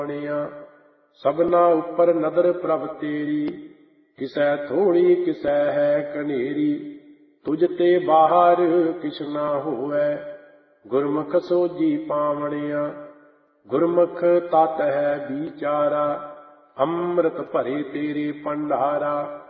ਸਭਨਾ ਉੱਪਰ ਨਦਰ ਪ੍ਰਭ ਤੇਰੀ, ਕਿਸੈ ਥੋੜੀ ਕਿਸੈ ਹੈ ਕਨੇਰੀ। ਤੁਝ ਤੇ ਬਾਹਰ ਕਿਛ ਨਾ ਹੋਵੈ, ਗੁਰਮੁਖ ਸੋਝੀ ਪਾਵਣਿਆ। ਗੁਰਮੁਖ ਤਤ ਹੈ ਵਿਚਾਰਾ, ਅੰਮ੍ਰਿਤ ਭਰੇ ਤੇਰੇ ਭੰਡਾਰਾ।